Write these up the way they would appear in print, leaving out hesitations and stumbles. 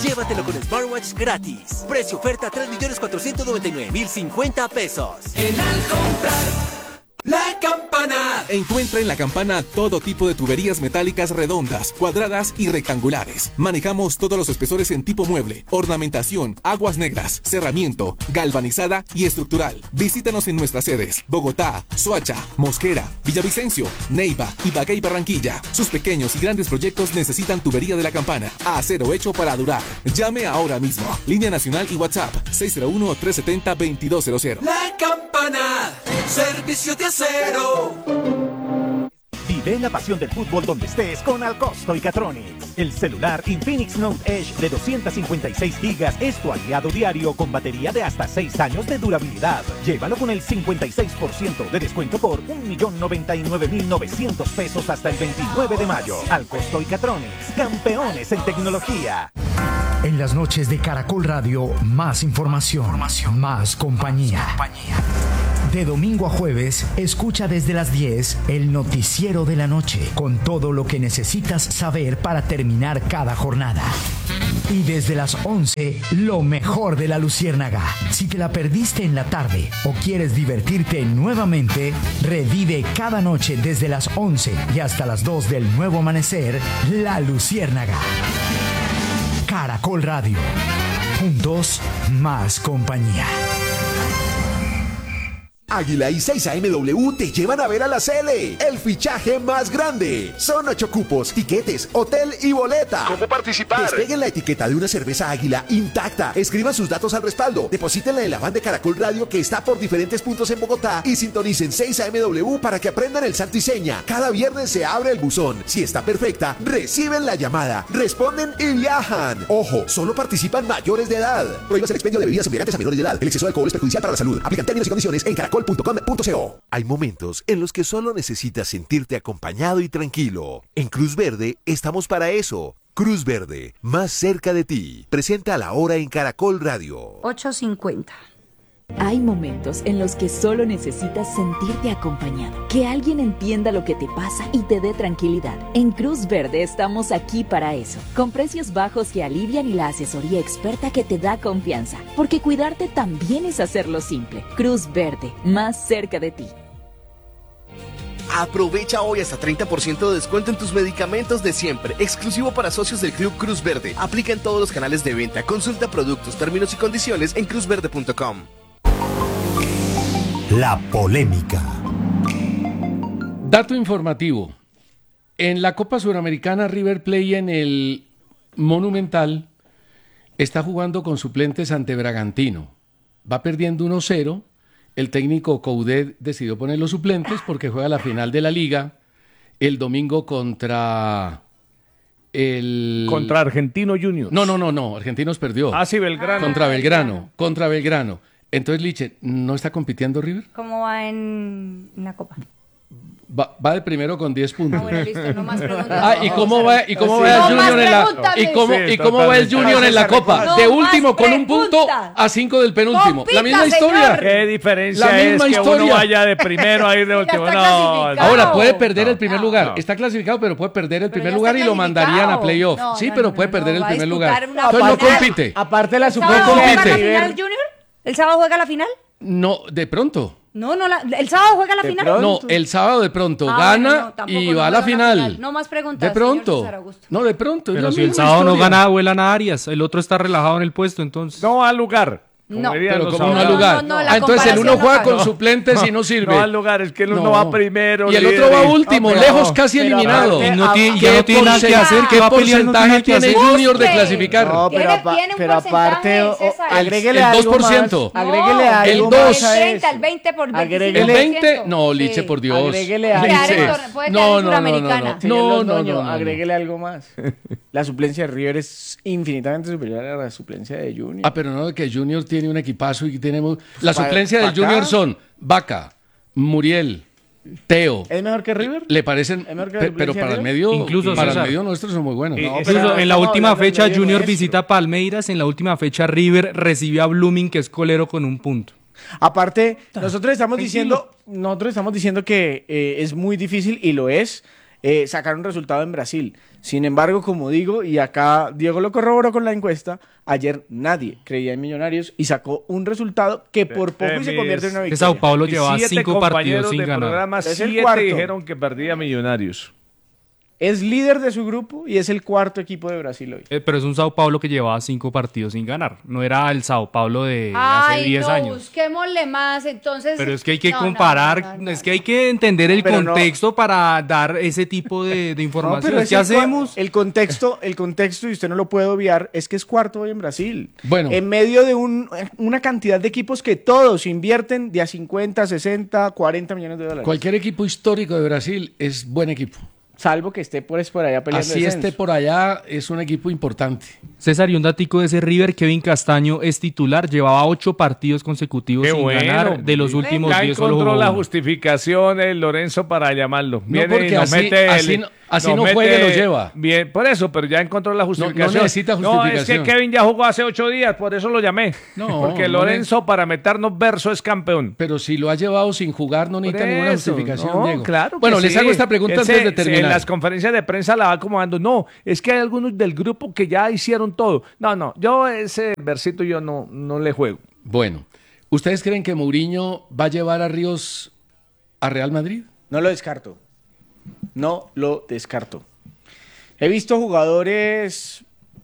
Llévatelo con Smartwatch gratis. Precio oferta 3.499.050 pesos. En Al comprar La Campana. Encuentra en La Campana todo tipo de tuberías metálicas redondas, cuadradas y rectangulares. Manejamos todos los espesores en tipo mueble, ornamentación, aguas negras, cerramiento, galvanizada y estructural. Visítanos en nuestras sedes: Bogotá, Soacha, Mosquera, Villavicencio, Neiva, Ibagué y Barranquilla. Sus pequeños y grandes proyectos necesitan tubería de La Campana. Acero hecho para durar. Llame ahora mismo. Línea nacional y WhatsApp 601-370-2200. La Campana. Servicio de acero. Vive la pasión del fútbol donde estés con Alcosto y Catronics. El celular Infinix Note Edge de 256 GB es tu aliado diario con batería de hasta 6 años de durabilidad. Llévalo con el 56% de descuento por 1.099.900 pesos hasta el 29 de mayo. Alcosto y Catronics, campeones en tecnología. En las noches de Caracol Radio, más información, más compañía. De domingo a jueves, escucha desde las 10 el noticiero de la noche, con todo lo que necesitas saber para terminar cada jornada. Y desde las 11, lo mejor de la Luciérnaga. Si te la perdiste en la tarde o quieres divertirte nuevamente, revive cada noche desde las 11 y hasta las 2 del nuevo amanecer, La Luciérnaga. Caracol Radio. Juntos, más compañía. Águila y 6AMW te llevan a ver a la Cele, el fichaje más grande. Son 8 cupos, tiquetes, hotel y boleta. ¿Cómo participar? Despeguen la etiqueta de una cerveza Águila intacta. Escriban sus datos al respaldo. Deposítenla en la van de Caracol Radio que está por diferentes puntos en Bogotá y sintonicen 6AMW para que aprendan el santo y seña. Cada viernes se abre el buzón. Si está perfecta, reciben la llamada, responden y viajan. Ojo, solo participan mayores de edad. Prohíbas el expendio de bebidas embriagantes a menores de edad. El exceso de alcohol es perjudicial para la salud. Aplican términos y condiciones en caracol.com.co. Hay momentos en los que solo necesitas sentirte acompañado y tranquilo. En Cruz Verde estamos para eso. Cruz Verde, más cerca de ti. Presenta La Hora en Caracol Radio. 8:50. Hay momentos en los que solo necesitas sentirte acompañado, que alguien entienda lo que te pasa y te dé tranquilidad. En Cruz Verde estamos aquí para eso, con precios bajos que alivian y la asesoría experta que te da confianza, porque cuidarte también es hacerlo simple. Cruz Verde, más cerca de ti. Aprovecha hoy hasta 30% de descuento en tus medicamentos de siempre, exclusivo para socios del Club Cruz Verde. Aplica en todos los canales de venta. Consulta productos, términos y condiciones en cruzverde.com. La polémica. Dato informativo. En la Copa Suramericana, River Plate en el Monumental está jugando con suplentes ante Bragantino. Va perdiendo 1-0. El técnico Coudet decidió poner los suplentes porque juega la final de la Liga el domingo contra Argentino Juniors. No. Argentinos perdió. Sí, Belgrano. Contra Belgrano. Entonces, Liche, ¿no está compitiendo River? ¿Cómo va en la Copa? Va de primero con 10 puntos. Bueno, listo, no más preguntas. ¿Y cómo va el Junior en la ¿Y cómo va el Junior en la Copa? No de último con un preguntas. punto a 5 del penúltimo. Compita, la misma historia. señor. ¿Qué diferencia La es misma que historia. uno vaya de primero a ir de último? Ahora puede perder el primer lugar. Está clasificado, pero puede perder el primer lugar y lo mandarían a playoff. Pero puede perder el primer lugar. Entonces no compite. Aparte la ¿El sábado suplente juega la final, Junior? ¿El sábado juega la final? No, de pronto. ¿El sábado juega la final? No, el sábado de pronto gana y va a la final. No más preguntas. De pronto. No, de pronto. Pero si el sábado no gana, vuelan a Arias. El otro está relajado en el puesto, entonces. No va al lugar. No, pero como no al lugar. Entonces el uno juega con suplentes y no sirve. No al lugar, es que el uno va primero. Y el otro va último, lejos, casi eliminado. Y no tiene nada que hacer. ¿Qué porcentaje tiene Junior de clasificar? No, pero aparte, agréguele el algo 2%. Más. Agréguele algo el 2. más a El 30, eso. el 20 por 25%. ¿El 20? No, Liche, por Dios. Agréguele algo. No. Agréguele algo más. La suplencia de River es infinitamente superior a la suplencia de Junior. Pero no, que Junior tiene un equipazo y tenemos... La suplencia del Junior son Vaca, Muriel, Teo. ¿Es mejor que River? Le parecen... Pero para el medio... Incluso para el medio nuestros son muy buenos. Incluso en la última fecha Junior visita Palmeiras. En la última fecha River recibe a Blooming, que es colero, con 1 punto. Aparte, nosotros estamos diciendo que es muy difícil, y lo es, sacar un resultado en Brasil. Sin embargo, como digo, y acá Diego lo corroboró con la encuesta, ayer nadie creía en Millonarios y sacó un resultado que por poco y se convierte en una victoria. Sao Paulo lleva 5 partidos sin ganar. Programa, Es el 7 cuarto. dijeron que perdía Millonarios. Es líder de su grupo y es el cuarto equipo de Brasil hoy. Pero es un Sao Paulo que llevaba 5 partidos sin ganar. No era el Sao Paulo de hace 10 años. Busquémosle más, entonces. Pero es que hay que No, comparar, no. es que hay que entender el Pero contexto para dar ese tipo de información. pero es ¿Qué hacemos? El contexto, y usted no lo puede obviar, es que es cuarto hoy en Brasil. Bueno. En medio de una cantidad de equipos que todos invierten de a 50, 60, 40 millones de dólares. Cualquier equipo histórico de Brasil es buen equipo. Salvo que esté por allá peleando Así descenso. esté por allá, es un equipo importante. César, y un datico de ese River, Kevin Castaño es titular, llevaba 8 partidos consecutivos Qué sin bueno. ganar, de los últimos Ya 10 solo encontró jugó la uno. justificación el Lorenzo para llamarlo. Viene porque y nos así- mete así no juegue, lo lleva. Bien, por eso, pero ya encontró la justificación. no necesita No, es justificación. que Kevin ya jugó hace 8 días, por eso lo llamé. No, porque no Lorenzo para meternos verso es campeón. Pero si lo ha llevado sin jugar, no necesita Por ninguna eso, justificación, no, Diego. claro que Bueno, les sí. hago esta pregunta Él antes de terminar. En las conferencias de prensa la va acomodando. No, es que hay algunos del grupo que ya hicieron todo. No, yo ese versito yo no le juego. Bueno, ¿ustedes creen que Mourinho va a llevar a Ríos a Real Madrid? No lo descarto. No lo descarto. He visto jugadores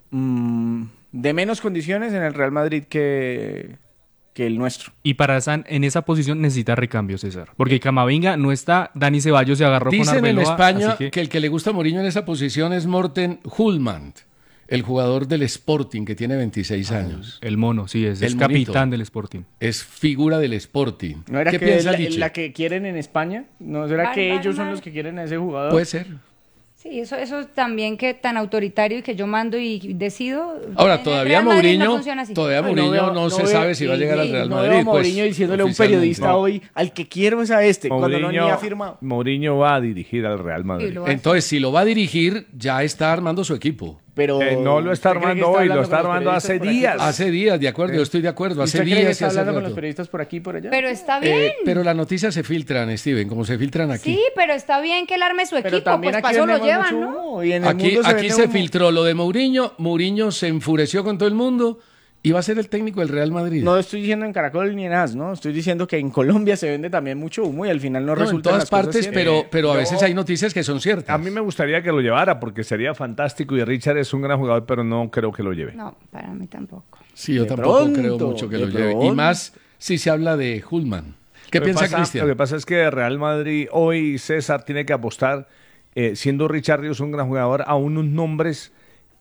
de menos condiciones en el Real Madrid que el nuestro. Y en esa posición necesita recambio, César. Porque Camavinga no está, Dani Ceballos se agarró con Dicen en Arbeloa. España así que el que le gusta a Mourinho en esa posición es Morten Hulman, el jugador del Sporting que tiene 26 años. El mono, sí, es El capitán monito. del Sporting. Es figura del Sporting. ¿No era ¿Qué que piensa la, Liche? la que quieren en España? ¿No será que ellos son los que quieren a ese jugador? Puede ser. Sí, eso también que tan autoritario y que yo mando y decido. Ahora, En el todavía Real Madrid Mourinho, no funciona así. todavía Ay, Mourinho no se sabe si va a llegar al Real Madrid. No veo a pues, Mourinho diciéndole a un oficialmente. periodista No. hoy, al que quiero es a este, cuando no ni ha firmado. Mourinho va a dirigir al Real Madrid. Entonces, si lo va a dirigir, ya está armando su equipo. Pero no lo está ¿usted cree que armando hoy, hablando lo está con los armando hace periodistas por aquí? días. Hace días, de acuerdo, yo estoy de acuerdo. Hace ¿Usted cree que días y está hace hablando con rato. los periodistas por aquí y por allá? Pero está bien. Pero las noticias se filtran, Steven, como se filtran aquí. Sí, pero está bien que él arme su Pero equipo, también pues aquí para eso lo vendemos llevan, mucho ¿no? humo, y en el Aquí, mundo aquí vende se humo. filtró lo de Mourinho. Mourinho se enfureció con todo el mundo y va a ser el técnico del Real Madrid. No estoy diciendo en Caracol ni en AS, ¿no? Estoy diciendo que en Colombia se vende también mucho humo y al final no No, en resulta todas partes, pero a veces hay noticias que son ciertas. A mí me gustaría que lo llevara porque sería fantástico y Richard es un gran jugador, pero no creo que lo lleve. No, para mí tampoco. Sí, yo De tampoco pronto, creo mucho que de lo lleve. Y pronto. más si se habla de Hulman. ¿Qué piensa Cristian? Lo que pasa es que Real Madrid hoy, César, tiene que apostar, siendo Richard Ríos un gran jugador, a unos nombres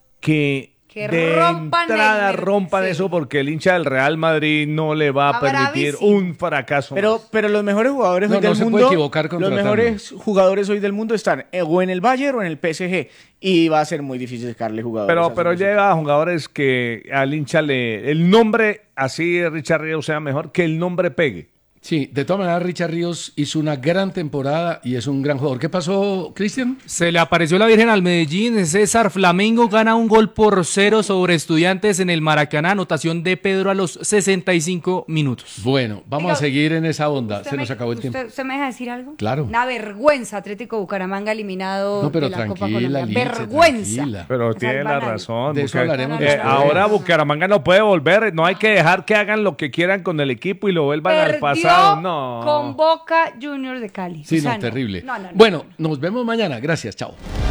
que de rompan entrada rompan eso porque el hincha del Real Madrid no le va a Está permitir bravísimo. un fracaso más. Pero los mejores jugadores No, hoy del no se mundo, puede equivocar los contratando. mejores jugadores hoy del mundo están o en el Bayern o en el PSG y va a ser muy difícil sacarle jugadores. a Pero esos llega a jugadores que al hincha el nombre, así Richard Ríos sea mejor, que el nombre pegue. Sí, de todas maneras, Richard Ríos hizo una gran temporada y es un gran jugador. ¿Qué pasó, Cristian? Se le apareció la Virgen al Medellín. César, Flamengo gana 1-0 sobre Estudiantes en el Maracaná. Anotación de Pedro a los 65 minutos. Bueno, vamos a seguir en esa onda. Se nos acabó el tiempo. ¿Usted me deja decir algo? Claro. Una vergüenza, Atlético Bucaramanga eliminado No, pero de la Copa tranquila, Colombia. Liche, Vergüenza. tranquila. Pero Esa tiene es la banal. razón. De eso hablaremos después. ahora Bucaramanga no puede volver. No hay que dejar que hagan lo que quieran con el equipo y lo vuelvan al pasado. No. Con Boca Juniors de Cali. Sí, O sea, no, terrible. No. Bueno, nos vemos mañana. Gracias, chao.